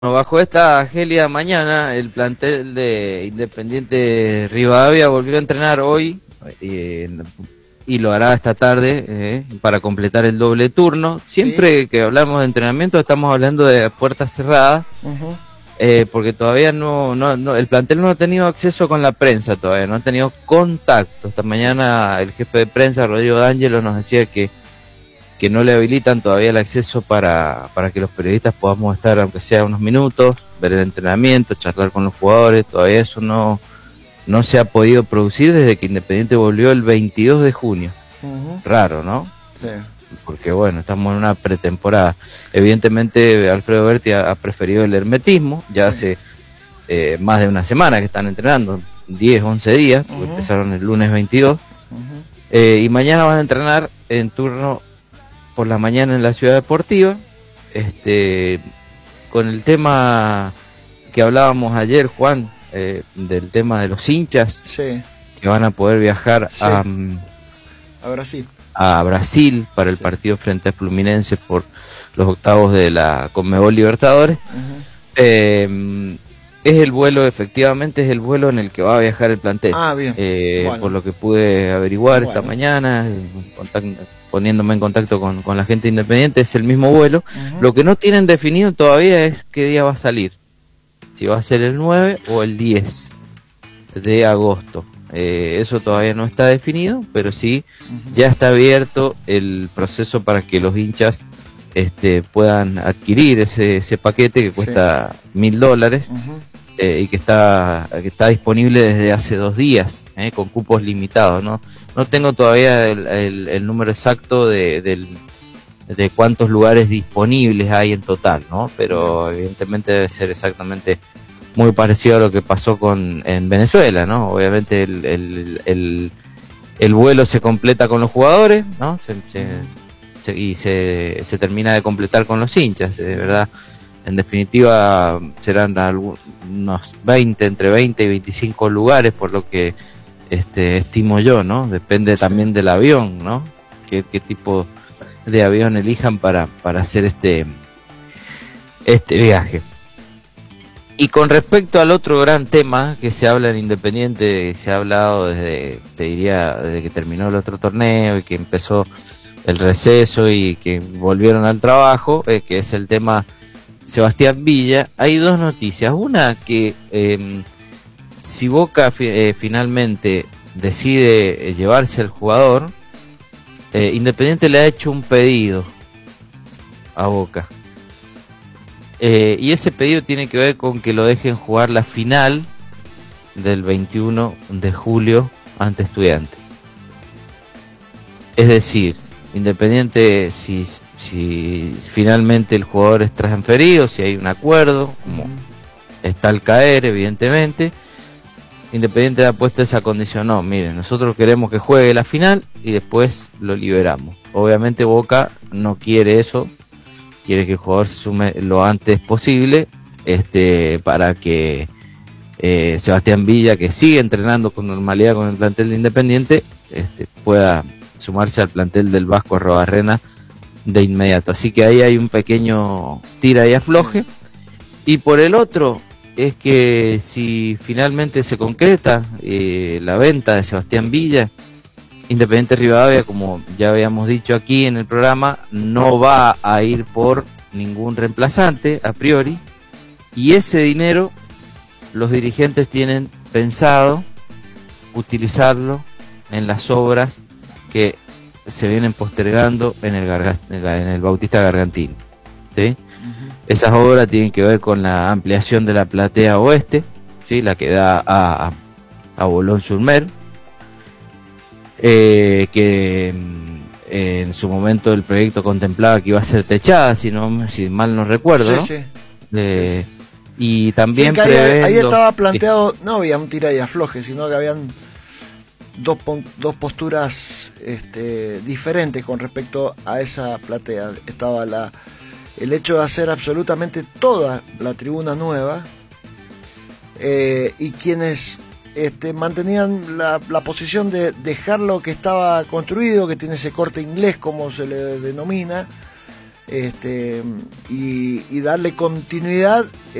Bajo esta gélida mañana, el plantel de Independiente Rivadavia volvió a entrenar hoy y lo hará esta tarde para completar el doble turno. Siempre que hablamos de entrenamiento estamos hablando de puertas cerradas, porque todavía el plantel no ha tenido acceso con la prensa, todavía no ha tenido contacto. Esta mañana el jefe de prensa, Rodrigo D'Angelo, nos decía que no le habilitan todavía el acceso para que los periodistas podamos estar, aunque sea unos minutos, ver el entrenamiento, charlar con los jugadores. Todavía eso no se ha podido producir desde que Independiente volvió el 22 de junio. Raro, ¿no? Sí. Porque bueno, estamos en una pretemporada. Evidentemente Alfredo Berti ha preferido el hermetismo, ya hace más de una semana que están entrenando, 10, 11 días, porque empezaron el lunes 22, y mañana van a entrenar en turno por la mañana en la Ciudad Deportiva, con el tema que hablábamos ayer, Juan, del tema de los hinchas, que van a poder viajar a Brasil para el partido frente a Fluminense por los octavos de la Conmebol Libertadores. Es el vuelo, efectivamente, es el vuelo en el que va a viajar el plantel. Bien. Bueno. Por lo que pude averiguar esta mañana, poniéndome en contacto con la gente independiente, es el mismo vuelo. Lo que no tienen definido todavía es qué día va a salir, si va a ser el 9 o el 10 de agosto. Eso todavía no está definido, pero sí ya está abierto el proceso para que los hinchas puedan adquirir ese paquete que cuesta $1.000 y que está disponible desde hace 2 días, con cupos limitados. No tengo todavía el número exacto de cuántos lugares disponibles hay en total, ¿no? Pero evidentemente debe ser exactamente muy parecido a lo que pasó en Venezuela, ¿no? Obviamente el vuelo se completa con los jugadores, ¿no? Y se termina de completar con los hinchas, de verdad. En definitiva serán unos entre 20 y 25 lugares, por lo que estimo yo, ¿no? Depende también del avión, ¿no? Qué tipo de avión elijan para hacer este viaje. Y con respecto al otro gran tema que se habla en Independiente, se ha hablado desde que terminó el otro torneo y que empezó el receso y que volvieron al trabajo, que es el tema Sebastián Villa. Hay 2 noticias. Una, que si Boca finalmente decide llevarse al jugador, Independiente le ha hecho un pedido a Boca. Y ese pedido tiene que ver con que lo dejen jugar la final del 21 de julio ante Estudiantes. Es decir, Independiente, si finalmente el jugador es transferido, si hay un acuerdo, como está al caer, evidentemente, Independiente ha puesto esa condición. No, miren, nosotros queremos que juegue la final y después lo liberamos. Obviamente Boca no quiere eso, quiere que el jugador se sume lo antes posible, para que Sebastián Villa, que sigue entrenando con normalidad con el plantel de Independiente, pueda sumarse al plantel del Vasco Arrobarrena de inmediato. Así que ahí hay un pequeño tira y afloje. Y por el otro, es que si finalmente se concreta la venta de Sebastián Villa, Independiente Rivadavia, como ya habíamos dicho aquí en el programa, no va a ir por ningún reemplazante a priori, y ese dinero los dirigentes tienen pensado utilizarlo en las obras que se vienen postergando en el Bautista Gargantini, ¿sí? Esas obras tienen que ver con la ampliación de la platea oeste, ¿sí? La que da a Boulogne-sur-Mer, que en su momento el proyecto contemplaba que iba a ser techada, si mal no recuerdo, ¿no? Y también ahí estaba planteado, no había un tira y afloje, sino que habían dos posturas diferentes con respecto a esa platea. Estaba el hecho de hacer absolutamente toda la tribuna nueva, y quienes mantenían la posición de dejar lo que estaba construido, que tiene ese corte inglés como se le denomina, y darle continuidad